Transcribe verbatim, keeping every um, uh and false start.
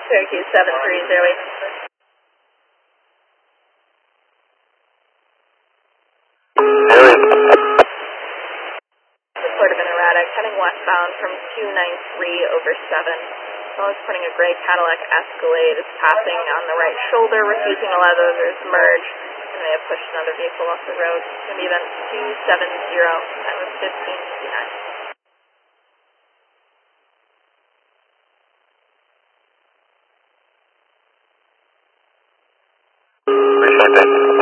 Syracuse seven three zero eight. Report of an erratic heading westbound from two nine three over seven. So it's putting a gray Cadillac Escalade. It's passing on the right shoulder, refusing to allow those to merge. And they have pushed another vehicle off the road. It's going to be event two seven zero. That was fifteen fifty-nine. Appreciate that.